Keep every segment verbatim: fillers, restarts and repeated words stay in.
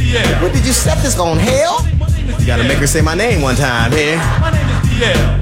D L. What did you set this on, hell? You gotta make her say my name one time here. My name is D L.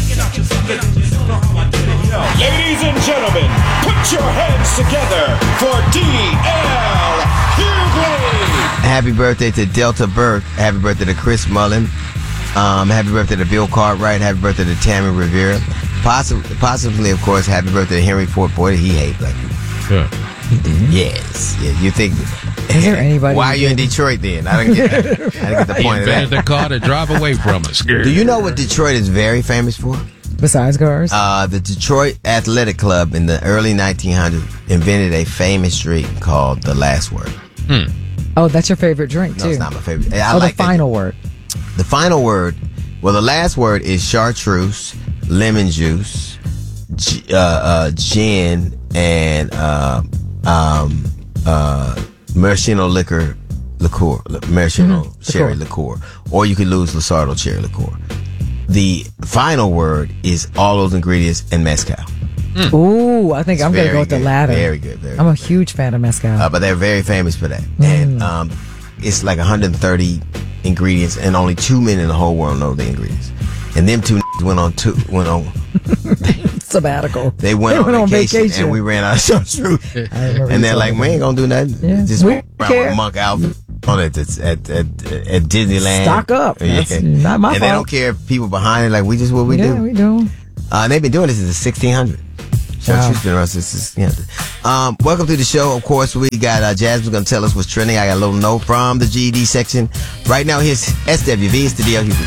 Ladies and gentlemen, put your hands together for D L Hughley. Happy birthday to Delta Burke. Happy birthday to Chris Mullen. Um, happy birthday to Bill Cartwright. Happy birthday to Tammy Rivera. Possibly, possibly, of course, happy birthday to Henry Ford. Boy, did he hate black people. Yeah. He did. Yes. Yeah, you think... Is there anybody Why are you in did? Detroit then? I didn't get, I didn't get the He point of invented that. the car to drive away from us. Do you know what Detroit is very famous for? Besides cars? Uh, the Detroit Athletic Club in the early nineteen hundreds invented a famous drink called the Last Word. Hmm. Oh, that's your favorite drink, No, too. it's not my favorite. I oh, like the that. final word. The final word, well, the last word is chartreuse, lemon juice, g- uh, uh, gin, and uh, um, uh, maraschino liquor, liqueur, maraschino Mhm, cherry liqueur, or you could lose Lusardo cherry liqueur. The final word is all those ingredients and mezcal. Ooh, I think I'm going to very go with the good, latter. very good, very I'm a huge fan of mezcal. Uh, but they're very famous for that. Mm. And um, it's like one hundred thirty ingredients, and only two men in the whole world know the ingredients. And them two went on two went on. Sabbatical. They went, They on, went on vacation, vacation. and we ran out of chartreuse. I remember And you they're like, talking we ain't about gonna do nothing. Yeah. Just We walk don't around care. with monk outfit on it at, at, at, at Disneyland. Stock up. That's not my and they fault. don't care if people behind it. Like, we just what we Yeah, do. we do. Uh, and they've been doing this since the sixteen hundreds. Chartreuse been around since the sixteen hundreds. Um, welcome to the show. Of course, we got uh, Jasmine going to tell us what's trending. I got a little note from the G E D section. Right now, here's S W V. It's the D L Hughley.